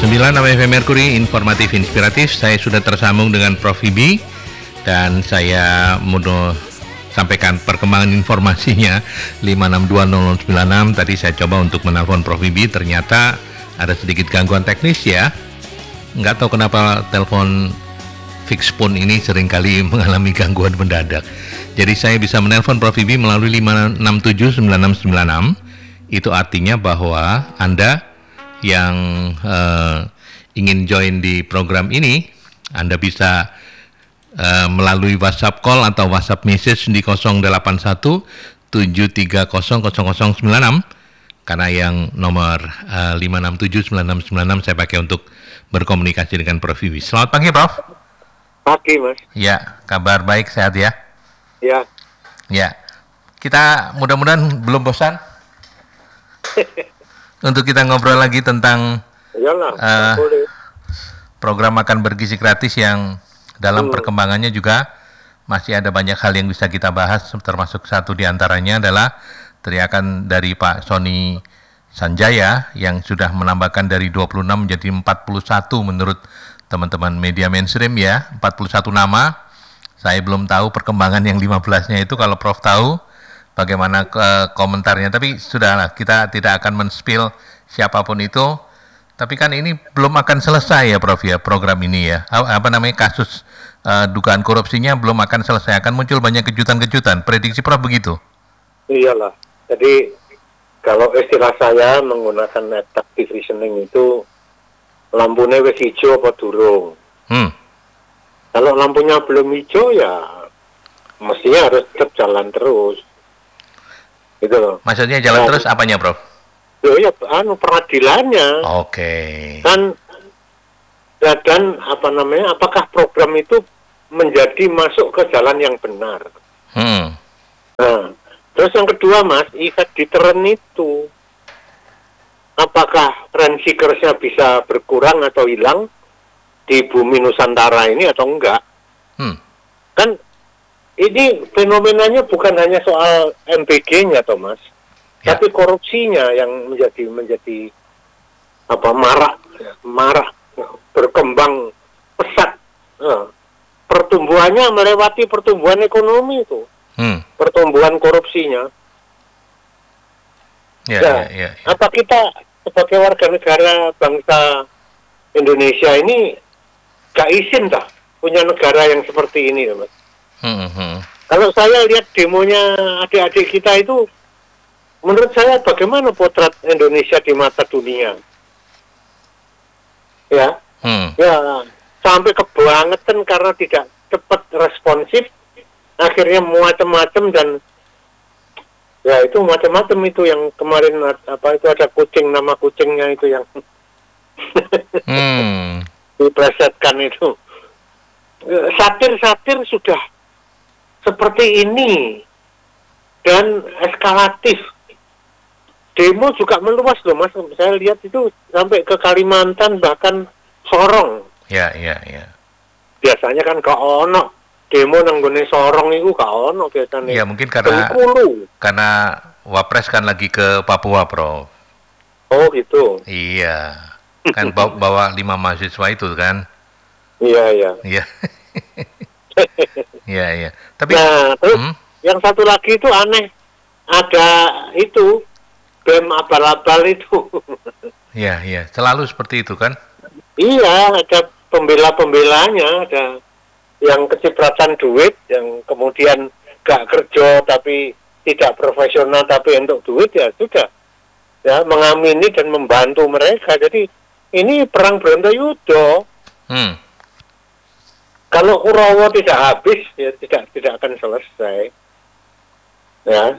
FM Mercury, informatif inspiratif. Saya sudah tersambung dengan Prof. Ibi dan saya mau sampaikan perkembangan informasinya 5620096. Tadi saya coba untuk menelpon Prof. Ibi, ternyata ada sedikit gangguan teknis ya. Nggak tahu kenapa telepon fix phone ini seringkali mengalami gangguan mendadak. Jadi saya bisa menelpon Prof. Ibi melalui 5679696. Itu artinya bahwa Anda yang ingin join di program ini, Anda bisa melalui WhatsApp call atau WhatsApp message di 081 730 0096, karena yang nomor 5679696 saya pakai untuk berkomunikasi dengan Prof. Ibi. Selamat pagi, Prof. Pagi, Mas. Ya, kabar baik, sehat ya? Ya. Ya, kita mudah-mudahan belum bosan untuk kita ngobrol lagi tentang program makan bergizi gratis yang dalam perkembangannya juga masih ada banyak hal yang bisa kita bahas, termasuk satu diantaranya adalah teriakan dari Pak Sony Sanjaya yang sudah menambahkan dari 26 menjadi 41 menurut teman-teman media mainstream ya, 41 nama. Saya belum tahu perkembangan yang 15-nya itu, kalau Prof tahu bagaimana komentarnya, tapi sudahlah, kita tidak akan men-spill siapapun itu. Tapi kan ini belum akan selesai ya Prof ya, program ini ya. Kasus dugaan korupsinya belum akan selesai, akan muncul banyak kejutan-kejutan. Prediksi Prof begitu? Iyalah. Jadi kalau istilah saya menggunakan adaptive reasoning itu, lampunya wis hijau apa durung. Kalau lampunya belum hijau ya mestinya harus tetap jalan terus. Gitu loh. Maksudnya jalan terus apanya, Prof? Ya peradilannya. Oke. Dan apakah program itu menjadi masuk ke jalan yang benar? Nah, terus yang kedua, Mas, efek deterrent itu, apakah rent seekers-nya bisa berkurang atau hilang di bumi Nusantara ini atau enggak? Kan ini fenomenanya bukan hanya soal MBG-nya, Thomas, tapi korupsinya yang menjadi marak berkembang pesat. Pertumbuhannya melewati pertumbuhan ekonomi itu, pertumbuhan korupsinya. Apa kita sebagai warga negara bangsa Indonesia ini gak izin tak punya negara yang seperti ini, Mas? Kalau saya lihat demonya adik-adik kita itu, menurut saya bagaimana potret Indonesia di mata dunia? Ya, sampai kebangetan karena tidak cepat responsif, akhirnya macam-macam dan ya itu macam-macam itu yang kemarin itu ada kucing, nama kucingnya itu yang diplesetkan itu. Satir-satir sudah seperti ini dan eskalatif. Demo juga meluas loh, Mas. Saya lihat itu sampai ke Kalimantan, bahkan Sorong. Ya. Biasanya kan gak ono demo nanggone Sorong itu gak ono biasanya. Ya mungkin karena Wapres kan lagi ke Papua, Prof. Oh gitu. Iya. Kan bawa 5 mahasiswa itu kan. Iya. Iya. Tapi terus yang satu lagi itu aneh, ada itu BEM abal-abal itu. Iya, selalu seperti itu kan? Iya, ada pembela-pembelanya, ada yang kecipratan duit, yang kemudian gak kerja tapi tidak profesional tapi untuk duit, ya sudah, ya mengamini dan membantu mereka. Jadi ini perang Brontoyudo. Kalau Kurawa tidak habis, ya tidak akan selesai. Ya.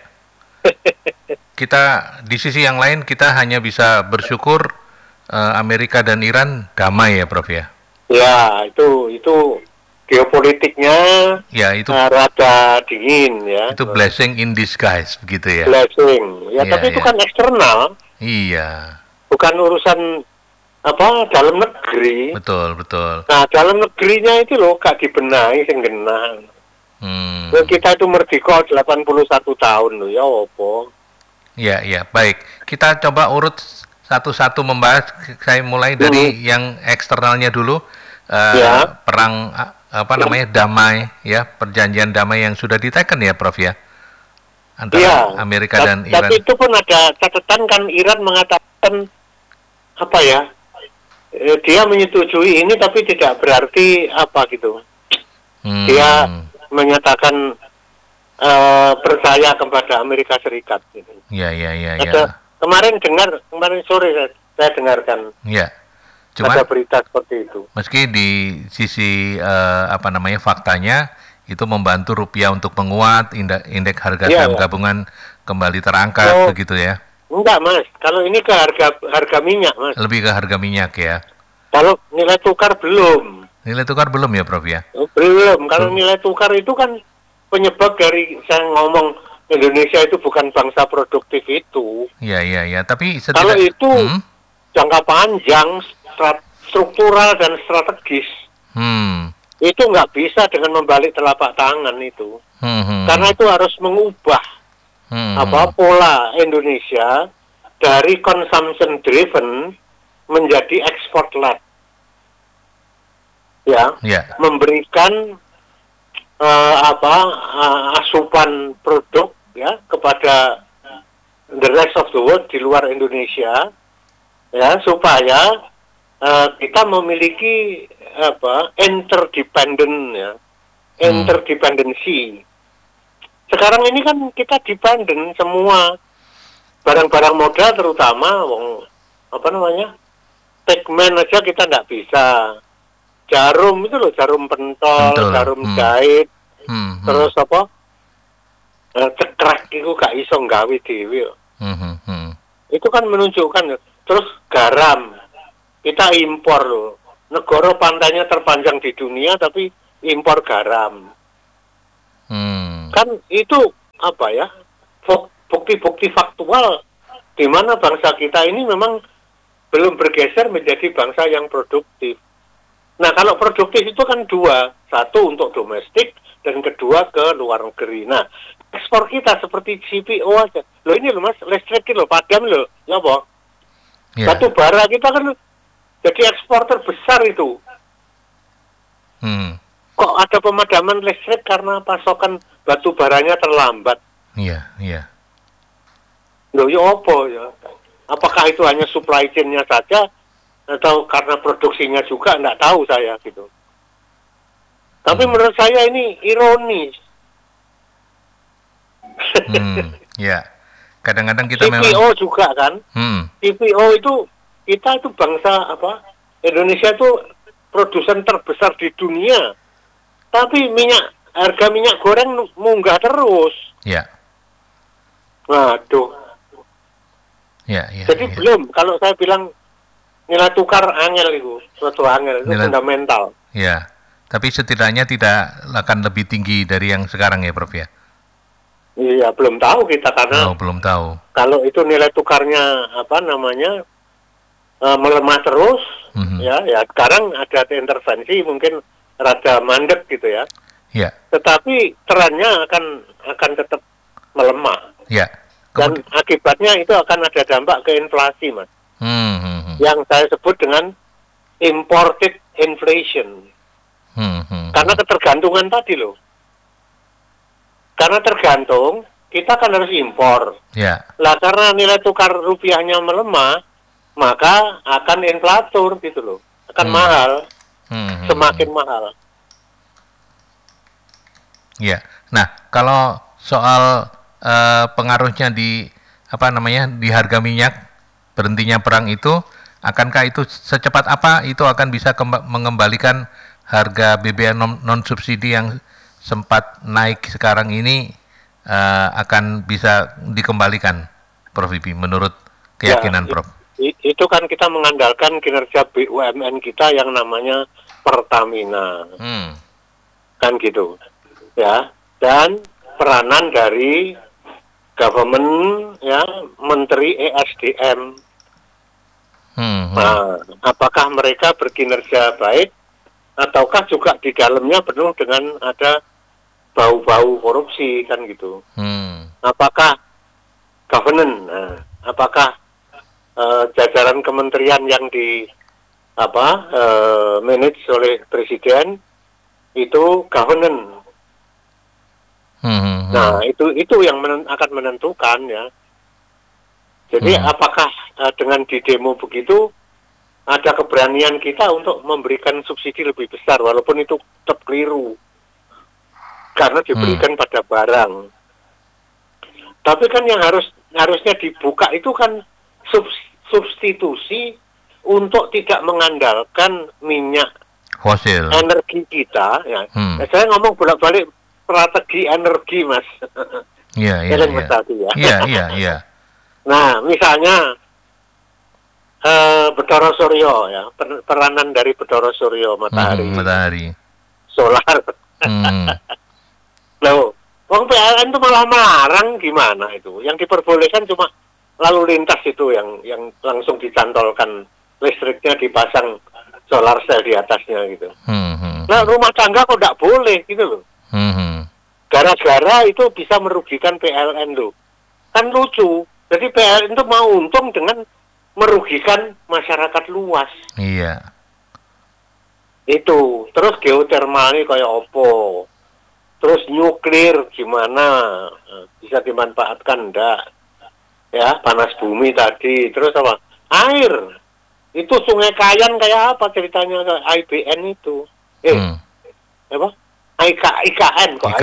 Kita di sisi yang lain kita hanya bisa bersyukur Amerika dan Iran damai ya, Prof ya. Ya, itu geopolitiknya rada dingin ya. Itu blessing in disguise begitu ya. Blessing. Ya, tapi itu kan eksternal. Iya. Bukan urusan dalam negeri. Betul. Nah, dalam negerinya itu loh gak dibenahi sing genah. Kita itu merdeka 81 tahun loh, ya opo. Iya, baik. Kita coba urut satu-satu membahas. Saya mulai dari yang eksternalnya dulu. Perang damai, ya, perjanjian damai yang sudah diteken ya, Prof, ya, antara Amerika dan Iran. Tapi itu pun ada catatan, kan Iran mengatakan apa ya, dia menyetujui ini tapi tidak berarti apa gitu. Dia menyatakan percaya kepada Amerika Serikat gitu. Ya. Kemarin sore saya dengarkan. Ya. Cuma ada berita seperti itu. Meski di sisi faktanya itu membantu rupiah untuk menguat, indeks harga saham gabungan kembali terangkat, begitu ya? Enggak, Mas. Kalau ini ke harga minyak, Mas. Lebih ke harga minyak ya. Kalau nilai tukar belum. Nilai tukar belum ya, Prof, ya? Belum. Kalau nilai tukar itu kan penyebab dari saya ngomong Indonesia itu bukan bangsa produktif itu. Iya. Tapi kalau itu jangka panjang, struktural dan strategis, itu nggak bisa dengan membalik telapak tangan itu. Karena itu harus mengubah pola Indonesia dari consumption driven menjadi export led. Memberikan asupan produk ya kepada the rest of the world di luar Indonesia, ya, supaya kita memiliki interdependency. Sekarang ini kan kita dependent semua barang-barang modal, terutama pigmen aja kita nggak bisa. Jarum itu loh, jarum pentol, jarum jahit, terus cekrek itu gak iso nggawe dhewe. Itu kan menunjukkan. Terus garam, kita impor loh. Negara pantainya terpanjang di dunia tapi impor garam. Kan itu bukti-bukti faktual di mana bangsa kita ini memang belum bergeser menjadi bangsa yang produktif. Nah, kalau produktif itu kan dua, satu untuk domestik dan kedua ke luar negeri. Nah, ekspor kita seperti CPO aja. Loh ini loh Mas, listrik loh, padam loh, ya Pak. Batu bara kita kan jadi ekspor terbesar itu. Kok ada pemadaman listrik karena pasokan batu baranya terlambat? Iya. Loh ya apa ya? Apakah itu hanya supply chain-nya saja atau karena produksinya juga, enggak tahu saya gitu. Tapi menurut saya ini ironis. Ya. Kadang-kadang kita CPO juga kan. CPO itu kita itu bangsa Indonesia itu produsen terbesar di dunia. Tapi harga minyak goreng munggah terus. Ya. Waduh. Ya. Jadi belum, kalau saya bilang nilai tukar angel itu, suatu angel itu fundamental. Ya. Tapi setidaknya tidak akan lebih tinggi dari yang sekarang ya, Prof, ya? Iya, belum tahu kita karena belum tahu. Kalau itu nilai tukarnya melemah terus, ya sekarang ada intervensi mungkin rada mandek gitu ya. Ya. Tetapi trennya akan tetap melemah. Ya. Dan akibatnya itu akan ada dampak ke inflasi, Mas. Yang saya sebut dengan imported inflation. Karena ketergantungan tadi loh. Karena tergantung, kita kan harus impor. Ya. Lah karena nilai tukar rupiahnya melemah, maka akan inflator gitu loh. Akan mahal. Semakin mahal. Ya. Nah, kalau soal pengaruhnya di harga minyak, berhentinya perang itu, akankah itu secepat apa itu akan bisa mengembalikan harga BBM non subsidi yang sempat naik sekarang ini akan bisa dikembalikan, Prof Ibi, menurut keyakinan Prof? Itu kan kita mengandalkan kinerja BUMN kita yang namanya Pertamina, kan gitu, ya. Dan peranan dari government, ya, Menteri ESDM. Nah, apakah mereka berkinerja baik, ataukah juga di dalamnya penuh dengan ada bau-bau korupsi kan gitu. Apakah governance, apakah jajaran kementerian yang di manage oleh presiden itu governance. Nah, itu yang akan menentukan ya. Jadi apakah dengan di demo begitu ada keberanian kita untuk memberikan subsidi lebih besar walaupun itu tetap keliru karena diberikan pada barang. Tapi kan yang harusnya dibuka itu kan substitusi untuk tidak mengandalkan minyak fosil, energi kita ya. Saya ngomong bolak-balik strategi energi, Mas. Iya. Nah, misalnya Bathara Surya ya, peranan dari Bathara Surya, matahari, solar. Loh, wong PLN itu malah melarang, gimana itu? Yang diperbolehkan cuma lalu lintas itu yang langsung dicantolkan listriknya, dipasang solar cell di atasnya gitu. Nah, rumah tangga kok tidak boleh gitu loh. Gara-gara itu bisa merugikan PLN loh. Kan lucu. Jadi PLN itu mau untung dengan merugikan masyarakat luas. Iya. Itu. Terus geotermalnya kayak opo. Terus nuklir gimana? Bisa dimanfaatkan enggak? Ya, panas bumi tadi. Terus apa? Air. Itu Sungai Kayan kayak apa ceritanya IBN itu? Apa? IKN kok.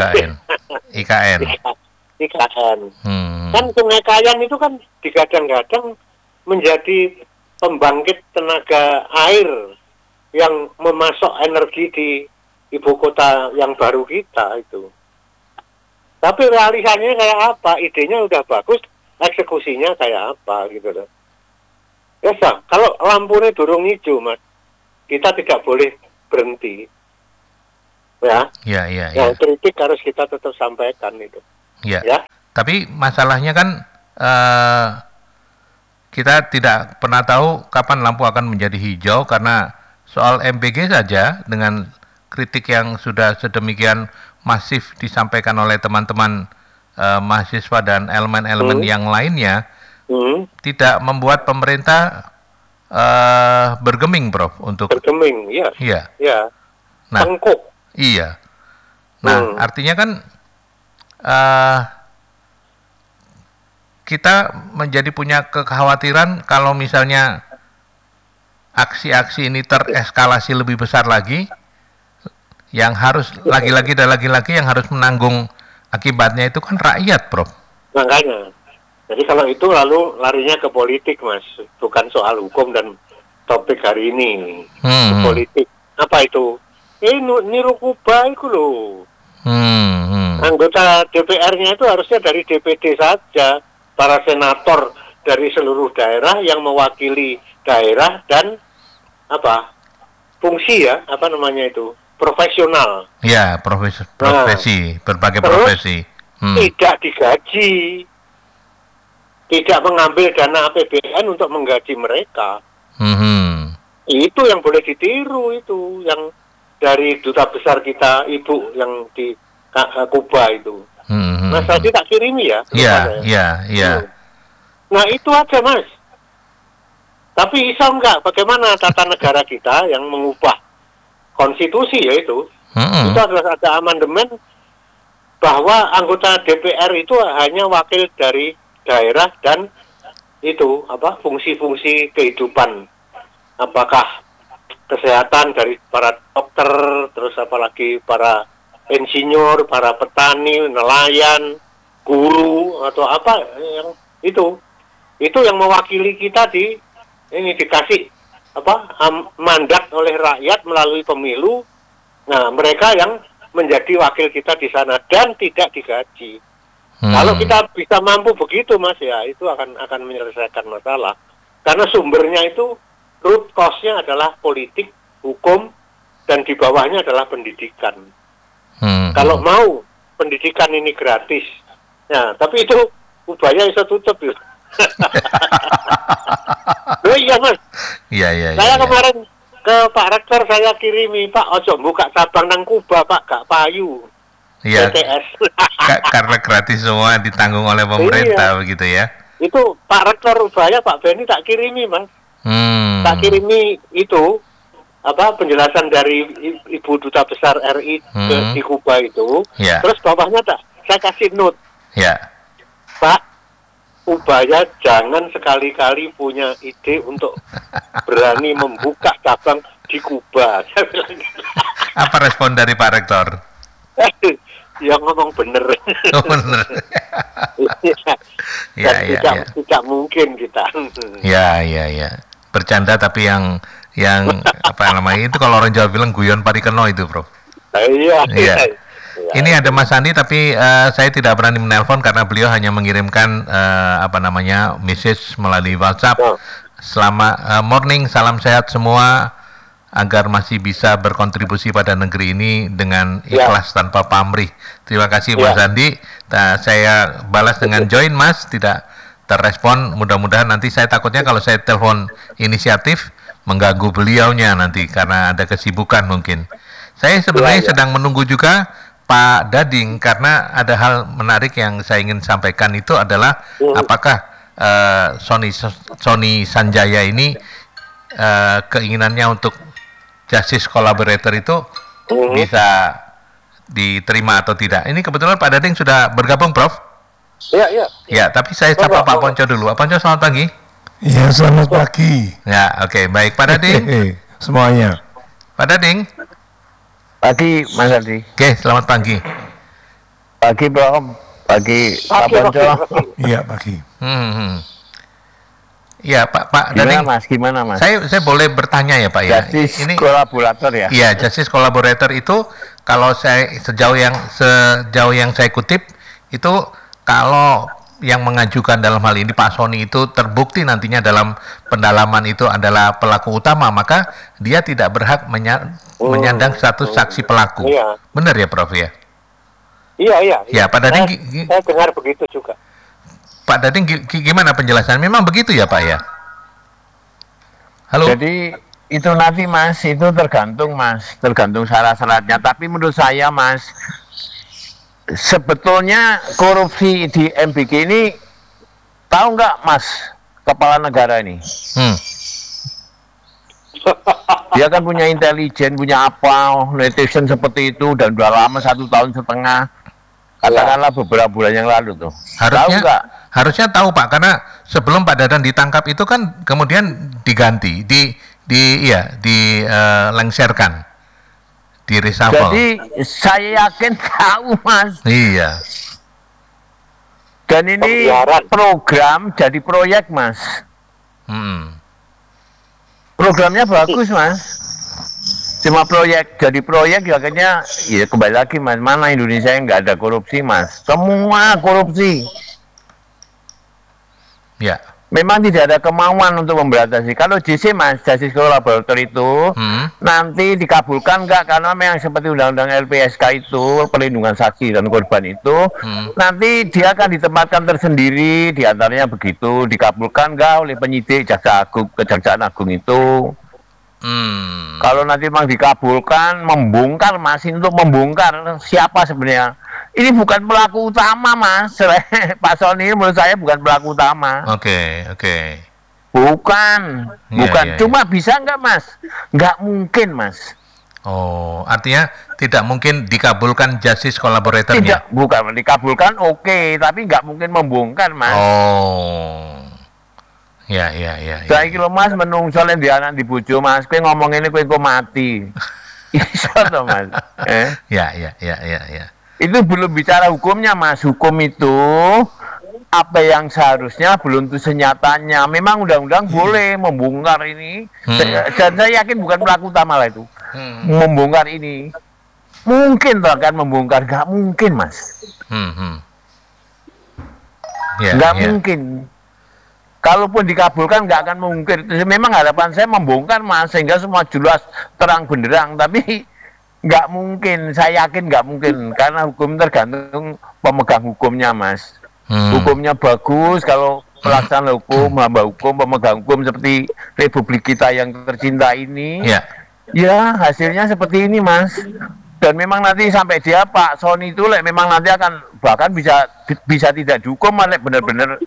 IKN. Kan Sungai Kayan itu kan digadang-gadang menjadi pembangkit tenaga air yang memasok energi di ibu kota yang baru kita itu. Tapi realisasinya kayak apa? Idenya udah bagus, eksekusinya kayak apa gitu loh. Ya sah, kalau lampunya durung hijau, Mas, kita tidak boleh berhenti. Ya. Yang kritik harus kita tetap sampaikan itu. Ya. Tapi masalahnya kan kita tidak pernah tahu kapan lampu akan menjadi hijau karena soal MBG saja dengan kritik yang sudah sedemikian masif disampaikan oleh teman-teman mahasiswa dan elemen-elemen yang lainnya tidak membuat pemerintah bergeming, Prof, untuk bergeming, ya. Nah, tengkuk. Iya. Nah, artinya kan kita menjadi punya kekhawatiran kalau misalnya aksi-aksi ini tereskalasi lebih besar lagi, yang harus lagi-lagi yang harus menanggung akibatnya itu kan rakyat, Prof. Makanya. Jadi kalau itu lalu larinya ke politik, Mas, bukan soal hukum dan topik hari ini. Politik. Apa itu? Niru Kuba itu loh. Anggota DPR-nya itu harusnya dari DPD saja. Para senator dari seluruh daerah yang mewakili daerah dan fungsi ya, profesional. Ya, profesi, berbagai profesi. Tidak digaji, tidak mengambil dana APBN untuk menggaji mereka. Itu yang boleh ditiru, itu yang dari duta besar kita, Ibu yang di Kuba itu. Mas tadi tak kirimi ya. Iya. Nah itu aja, Mas. Tapi bisa enggak bagaimana tata negara kita yang mengubah konstitusi ya itu. Itu adalah ada amandemen bahwa anggota DPR itu hanya wakil dari daerah dan itu fungsi-fungsi kehidupan. Apakah kesehatan dari para dokter, terus apalagi para insinyur, para petani, nelayan, guru atau apa yang itu yang mewakili kita dikasih mandat oleh rakyat melalui pemilu. Nah, mereka yang menjadi wakil kita di sana dan tidak digaji. Kalau kita bisa mampu begitu, Mas, ya itu akan menyelesaikan masalah. Karena sumbernya itu root cause-nya adalah politik, hukum, dan di bawahnya adalah pendidikan. Kalau mau pendidikan ini gratis, ya, tapi itu upaya bisa tutup ya. Loh iya, Mas. Iya. Saya kemarin ke Pak Rektor saya kirimi, Pak, ojo buka cabang nang Kuba, Pak, gak payu. Iya. Karena gratis semua ditanggung oleh pemerintah begitu ya. Itu Pak Rektor Ubaya, Pak Beni tak kirimi, Mas. Tak kirimi itu penjelasan dari Ibu Duta Besar RI di Kuba itu. Terus bawahnya saya kasih note. Pak Ubaya jangan sekali-kali punya ide untuk berani membuka cabang di Kuba. Apa respon dari Pak Rektor? Ya ngomong bener. Oh, bener. Tidak mungkin kita. Ya. Bercanda tapi yang apa namanya itu kalau orang Jawa bilang guyon parikeno itu, Bro. Iya. Ini ada Mas Andi tapi saya tidak berani menelpon karena beliau hanya mengirimkan message melalui WhatsApp. Selamat morning, salam sehat semua agar masih bisa berkontribusi pada negeri ini dengan ikhlas tanpa pamrih. Terima kasih Mas Andi. Saya balas dengan join Mas, tidak terrespon. Mudah-mudahan nanti saya takutnya kalau saya telepon inisiatif mengganggu beliaunya nanti karena ada kesibukan mungkin. Saya sebenarnya sedang menunggu juga Pak Dading karena ada hal menarik yang saya ingin sampaikan itu adalah apakah Sony Sanjaya ini keinginannya untuk justice collaborator itu bisa diterima atau tidak. Ini kebetulan Pak Dading sudah bergabung, Prof. Iya. Ya, tapi saya sapa Pak Ponco dulu. Pak Ponco, selamat pagi. Iya, selamat pagi. Ya, oke, baik. Pak Dading. Semuanya. Pak Dading. Pagi, Mas Adi. Oke, selamat pagi. Pagi, Bro. Pagi, Pak Ponco. Iya, pagi. Iya, Pak Dading. Gimana, Mas? Saya boleh bertanya ya, Pak ya. Justice collaborator ya. Iya, justice collaborator itu kalau sejauh yang saya kutip itu kalau yang mengajukan dalam hal ini Pak Sony itu terbukti nantinya dalam pendalaman itu adalah pelaku utama, maka dia tidak berhak menyandang status saksi pelaku. Iya. Benar ya, Prof ya? Iya. Ya, Pak Dading. Saya dengar begitu juga. Pak Dading, gimana penjelasan? Memang begitu ya, Pak ya? Halo? Jadi itu nanti Mas, itu tergantung syarat-syaratnya. Tapi menurut saya Mas, sebetulnya korupsi di MBG ini tahu nggak Mas, kepala negara ini? Dia kan punya intelijen, punya apa, netizen seperti itu, dan udah lama 1,5 tahun. Katakanlah beberapa bulan yang lalu tuh. Harusnya tahu Pak, karena sebelum Pak Dadan ditangkap itu kan kemudian diganti, lengserkan, di reshuffle. Jadi saya yakin tahu Mas. Iya. Dan ini program jadi proyek Mas. Programnya bagus Mas. Cuma jadi proyek ya akhirnya ya kembali lagi Mas, mana Indonesia yang nggak ada korupsi Mas, semua korupsi. Ya. Memang tidak ada kemauan untuk memberantas. Kalau JC Mas, justice collaborator itu nanti dikabulkan nggak, karena memang seperti undang-undang LPSK itu perlindungan saksi dan korban itu nanti dia akan ditempatkan tersendiri, diantaranya begitu, dikabulkan nggak oleh penyidik Kejaksaan Agung itu. Kalau nanti memang dikabulkan, membongkar Mas, untuk membongkar siapa sebenarnya. Ini bukan pelaku utama Mas. Pak Sony menurut saya bukan pelaku utama. Oke. Bukan. Cuma bisa nggak Mas? Nggak mungkin Mas. Oh, artinya tidak mungkin dikabulkan justice collaboratornya? Tidak, bukan dikabulkan tapi nggak mungkin membongkar Mas. Oh. Ya. Saya kira Mas menungso di anak di bojo Mas, kowe ngomong ini kowe mati. Iso to Mas? Ya. Itu belum bicara hukumnya Mas. Hukum itu apa yang seharusnya belum tentu senyatanya. Memang undang-undang boleh membongkar ini. Dan saya yakin bukan pelaku utama lah itu. Membongkar ini. Mungkin tuh akan membongkar, nggak mungkin Mas. Nggak mungkin. Kalaupun dikabulkan nggak akan mungkin. Memang harapan saya membongkar Mas, sehingga semua jelas terang benderang. Tapi nggak mungkin, saya yakin nggak mungkin. Karena hukum tergantung pemegang hukumnya Mas. Hukumnya bagus, kalau pelaksana hukum, hamba hukum, pemegang hukum seperti Republik kita yang tercinta ini. Ya hasilnya seperti ini Mas. Dan memang nanti sampai dia Pak Sony itu memang nanti akan bahkan bisa tidak dihukum, malah benar-benar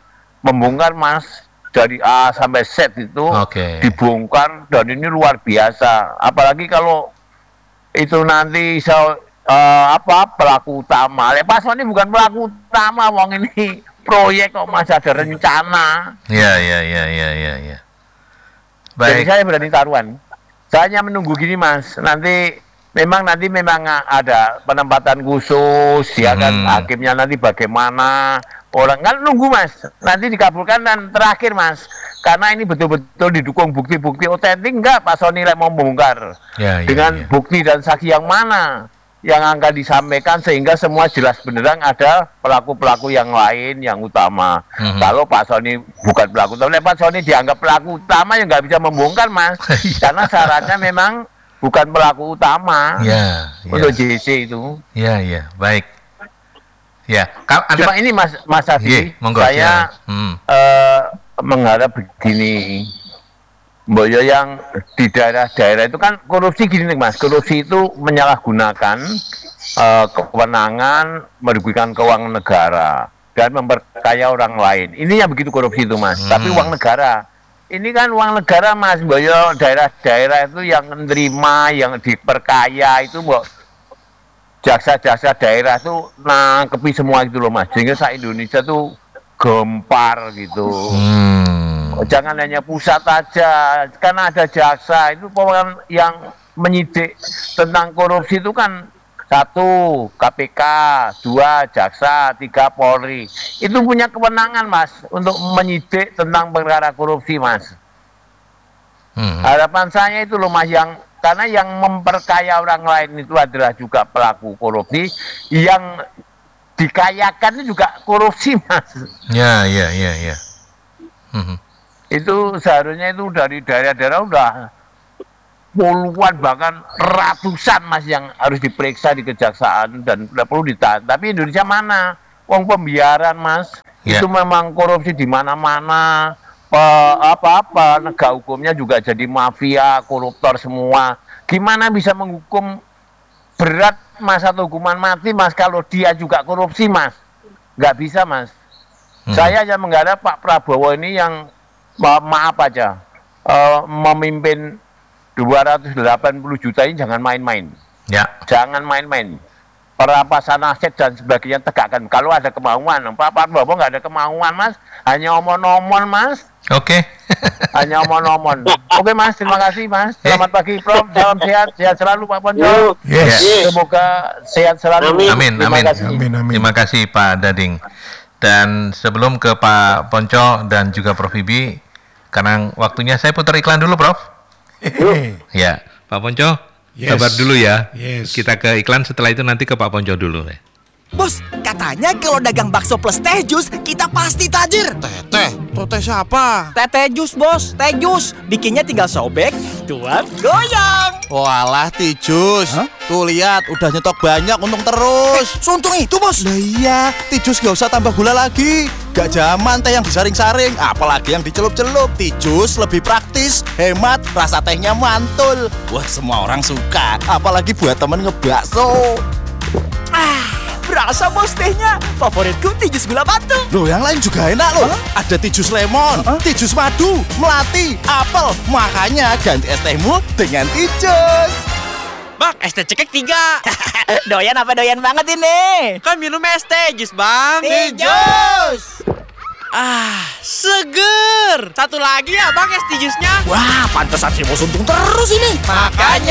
membongkar Mas dari A sampai Z itu dibongkar dan ini luar biasa. Apalagi kalau itu nanti pelaku utama. Pak Sony bukan pelaku utama, wong ini proyek kok masih ada rencana. Iya. Baik. Jadi saya berani taruhan. Saya hanya menunggu gini Mas. Nanti memang ada penempatan khusus, ya kan hakimnya nanti bagaimana. Orang kan nunggu Mas, nanti dikabulkan dan terakhir Mas, karena ini betul-betul didukung bukti-bukti otentik enggak Pak Sony mau membongkar dengan bukti dan saksi yang mana yang akan disampaikan sehingga semua jelas beneran ada pelaku-pelaku yang lain yang utama. Kalau Pak Sony bukan pelaku utama, Pak Sony dianggap pelaku utama yang nggak bisa membongkar Mas, karena syaratnya memang bukan pelaku utama untuk JC itu. Iya, baik. Ya, cuma ini Mas Adi, saya mengharap begini, Boyo yang di daerah-daerah itu kan korupsi gini nih Mas, korupsi itu menyalahgunakan kewenangan, merugikan keuangan negara dan memperkaya orang lain. Ini yang begitu korupsi itu Mas, tapi uang negara. Ini kan uang negara Mas Boyo, daerah-daerah itu yang menerima, yang diperkaya itu jaksa-jaksa daerah tuh nangkepi semua gitu loh Mas, sehingga se-Indonesia tuh gempar gitu. Jangan hanya pusat aja, karena ada jaksa itu pokoknya yang menyidik tentang korupsi itu kan 1 KPK, 2 jaksa, 3 Polri. Itu punya kewenangan Mas untuk menyidik tentang perkara korupsi Mas. Harapan saya itu loh Mas, karena yang memperkaya orang lain itu adalah juga pelaku korupsi, yang dikayakan itu juga korupsi Mas. Ya. Itu seharusnya itu dari daerah-daerah udah puluhan bahkan ratusan Mas yang harus diperiksa di kejaksaan dan udah perlu ditahan. Tapi Indonesia mana? Wong pembiaran Mas. Itu memang korupsi di mana-mana. Negara hukumnya juga jadi mafia, koruptor semua. Gimana bisa menghukum berat Mas atau hukuman mati Mas kalau dia juga korupsi Mas? Nggak bisa Mas. Saya hanya mengharap Pak Prabowo ini yang maaf aja memimpin 280 juta ini jangan main-main. Jangan main-main. Perampasan aset dan sebagainya tegakkan. Kalau ada kemauan, Pak Prabowo nggak ada kemauan Mas, hanya omong-omong Mas. Hanya omong-omong. Oke Mas, terima kasih Mas. Selamat pagi Prof. Salam sehat selalu Pak Ponco. Semoga sehat selalu. Amin. Terima kasih Pak Dading. Dan sebelum ke Pak Ponco dan juga Prof Ibi, karena waktunya saya putar iklan dulu Prof. Ya, Pak Ponco, sabar dulu ya. Kita ke iklan, setelah itu nanti ke Pak Ponco dulu ya. Bos, katanya kalau dagang bakso plus teh jus, kita pasti tajir. Teh siapa? Teh jus, bos. Teh jus. Bikinnya tinggal sobek, tuang, goyang. Walah, Tijus. Tuh lihat, udah nyetok banyak, untung terus. Suntung itu, bos. Lah iya, Tijus gak usah tambah gula lagi. Gak zaman teh yang disaring-saring, apalagi yang dicelup-celup. Tijus lebih praktis, hemat, rasa tehnya mantul. Wah, semua orang suka, apalagi buat temen ngebakso. Berasa bos tehnya. Favoritku Tijus gula batu. Loh, yang lain juga enak loh. Ada Tijus lemon, Tijus madu, melati, apel. Makanya ganti es tehmu dengan Tijus. Bang, es teh cekek 3. Doyan apa doyan banget ini? Kan minum es teh jus bang. Tijus. Seger. Satu lagi ya bang es tijusnya. Wah, pantesan si bos untung terus ini. Makanya